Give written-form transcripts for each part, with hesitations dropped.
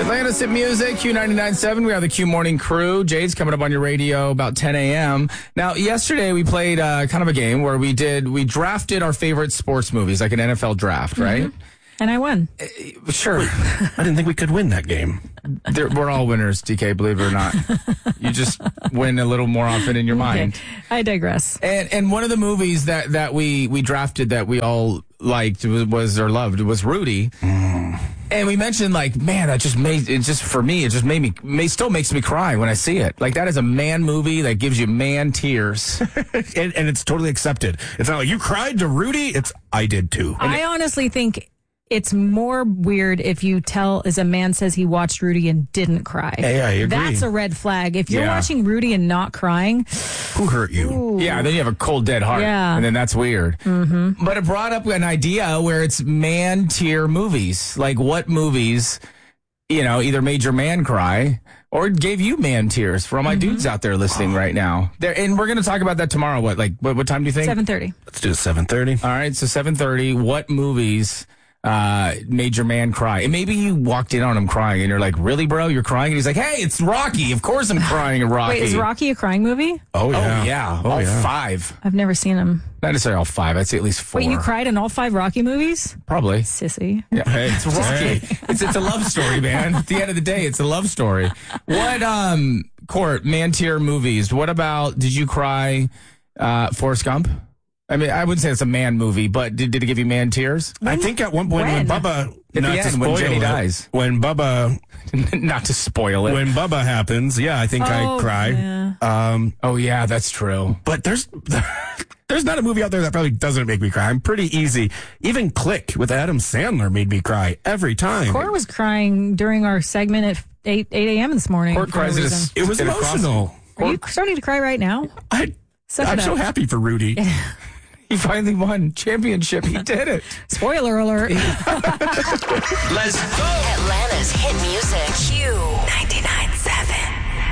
Atlanta's Hit Music, Q99.7. We are the Q Morning Crew. Jade's coming up on your radio about 10 a.m. Now, yesterday we played kind of a game where we drafted our favorite sports movies, like an NFL draft, right? And I won. Sure. I didn't think we could win that game. We're all winners, DK, believe it or not. You just win a little more often in your mind. I digress. And one of the movies that we drafted that we all liked was Rudy. And we mentioned, like, man, that just still makes me cry when I see it. Like, that is a man movie that gives you man tears. and it's totally accepted. It's not like you cried to Rudy. I did too. I honestly think it's more weird if you as a man says he watched Rudy and didn't cry. Hey, I agree. That's a red flag. If you're watching Rudy and not crying. Who hurt you? Ooh. Yeah, then you have a cold, dead heart. Yeah. And then that's weird. Mm-hmm. But it brought up an idea where it's man tier movies. Like, what movies, either made your man cry or gave you man tears for all my dudes out there listening right now. And we're going to talk about that tomorrow. What time do you think? 7:30. Let's do 7:30. All right, so 7:30. What movies made your man cry? And maybe you walked in on him crying and you're like, really, bro? You're crying? And he's like, hey, it's Rocky. Of course I'm crying at Rocky. Wait, is Rocky a crying movie? Oh, yeah. Oh, yeah. All 5. I've never seen them. Not necessarily all 5. I'd say at least 4. Wait, you cried in all 5 Rocky movies? Probably. Sissy. Yeah, hey, it's Rocky. It's a love story, man. At the end of the day, it's a love story. What, Court, man tier movies. What about, did you cry, Forrest Gump? I mean, I wouldn't say it's a man movie, but did it give you man tears? I think at one point when Bubba, at the end, when Jenny dies. When Bubba, not to spoil it. When Bubba happens, I think I cried. Yeah. That's true. But there's not a movie out there that probably doesn't make me cry. I'm pretty easy. Even Click with Adam Sandler made me cry every time. Court was crying during our segment at 8 a.m. this morning. Court cries it was emotional. Are you starting to cry right now? I'm so happy for Rudy. He finally won championship. He did it. Spoiler alert. Let's go. Atlanta's hit music. Q99.7.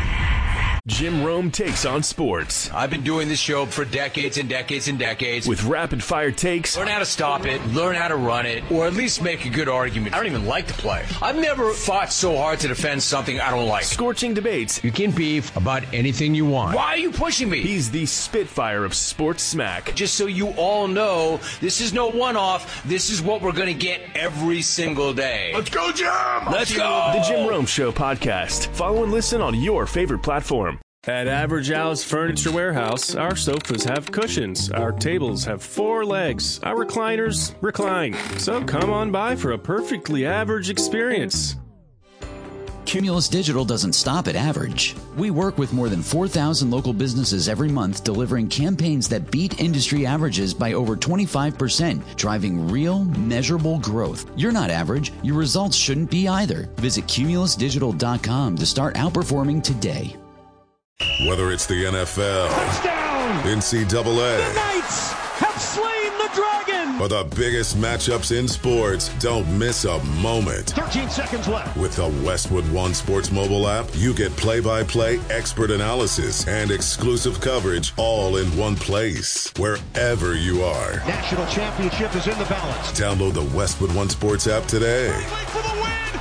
Jim Rome takes on sports. I've been doing this show for decades and decades and decades. With rapid-fire takes. Learn how to stop it, learn how to run it, or at least make a good argument. I don't even like to play. I've never fought so hard to defend something I don't like. Scorching debates. You can beef about anything you want. Why are you pushing me? He's the Spitfire of sports smack. Just so you all know, this is no one-off. This is what we're going to get every single day. Let's go, Jim! Let's go! The Jim Rome Show podcast. Follow and listen on your favorite platform. At Average Al's Furniture Warehouse, our sofas have cushions, our tables have 4 legs, our recliners recline. So come on by for a perfectly average experience. Cumulus Digital doesn't stop at average. We work with more than 4,000 local businesses every month, delivering campaigns that beat industry averages by over 25%, driving real, measurable growth. You're not average. Your results shouldn't be either. Visit cumulusdigital.com to start outperforming today. Whether it's the NFL, touchdown, NCAA, the Knights have slain the dragon, or the biggest matchups in sports, don't miss a moment. 13 seconds left. With the Westwood One Sports mobile app, you get play-by-play expert analysis and exclusive coverage all in one place, wherever you are. National championship is in the balance. Download the Westwood One Sports app today. For the win.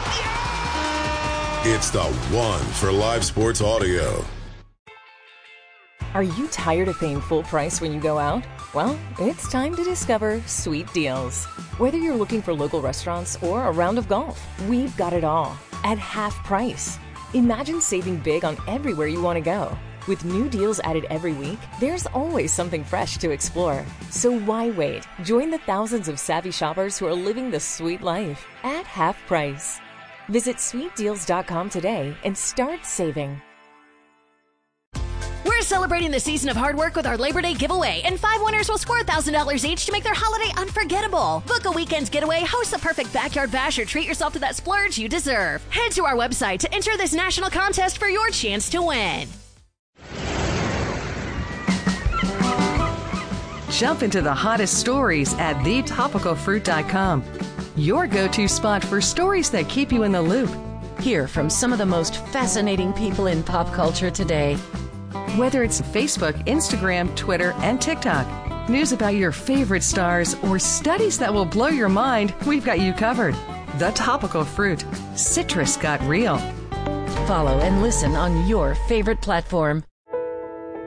Yeah! It's the one for live sports audio. Are you tired of paying full price when you go out? Well, it's time to discover Sweet Deals. Whether you're looking for local restaurants or a round of golf, we've got it all at half price. Imagine saving big on everywhere you want to go. With new deals added every week, there's always something fresh to explore. So why wait? Join the thousands of savvy shoppers who are living the sweet life at half price. Visit sweetdeals.com today and start saving. We're celebrating the season of hard work with our Labor Day giveaway, and 5 winners will score $1,000 each to make their holiday unforgettable. Book a weekend's getaway, host the perfect backyard bash, or treat yourself to that splurge you deserve. Head to our website to enter this national contest for your chance to win. Jump into the hottest stories at thetopicalfruit.com. Your go-to spot for stories that keep you in the loop. Hear from some of the most fascinating people in pop culture today. Whether it's Facebook, Instagram, Twitter, and TikTok, news about your favorite stars, or studies that will blow your mind, we've got you covered. The Topical Fruit. Citrus got real. Follow and listen on your favorite platform.